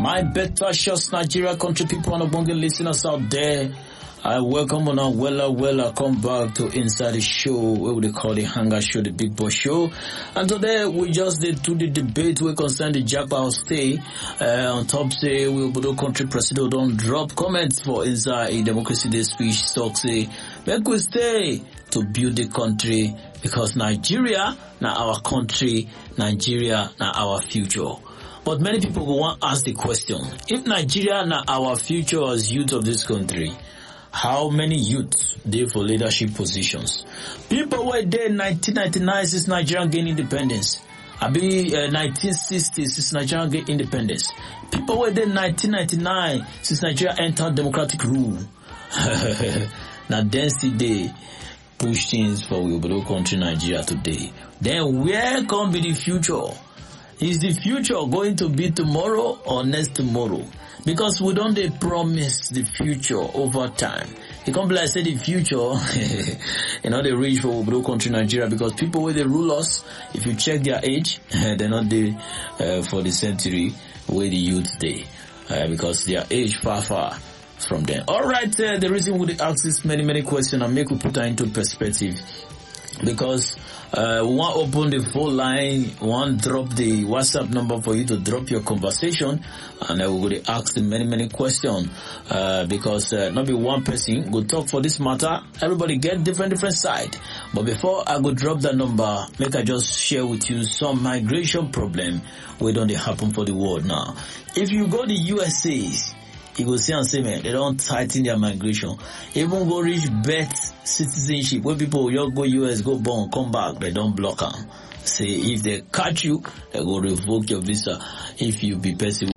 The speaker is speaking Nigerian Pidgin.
My better shots, Nigeria country people and Obonge listeners out there. I welcome on our Wella come back to Inside the Show, where we call the Hunger Show, the Big Boss Show. And today we just did to the debate we concern the Japa stay. On top say we Obodo country president don't drop comments for inside a democracy day speech talk say make we stay to build the country because Nigeria now our country, Nigeria now our future. But many people will want to ask the question, if Nigeria now our future as youth of this country, how many youths there for leadership positions? People were there in 1999 since Nigeria gained independence. I be 1960 since Nigeria gained independence. People were there in 1999 since Nigeria entered democratic rule. Now density day push things for we Obodo country Nigeria today. Then where can be the future? Is the future going to be tomorrow or next tomorrow? Because we don't they promise the future over time. It can't be like say the future, they reach for Obodo country Nigeria because people where they rule us, if you check their age, they're not there for the century where the youth they, because their age far from them. Alright, the reason we ask this many questions and make we put that into perspective. Because we want to open the phone line, we want to drop the WhatsApp number for you to drop your conversation, and we will ask many questions. Because not be one person go talk for this matter. Everybody get different side. But before I go drop that number, make I just share with you some migration problem where don't they happen for the world now. If you go to USA, you go see and say, man, they don't tighten their migration. Even go reach birth citizenship, where people will go US, go born, come back, they don't block them. Say, if they catch you, they go revoke your visa. If you be person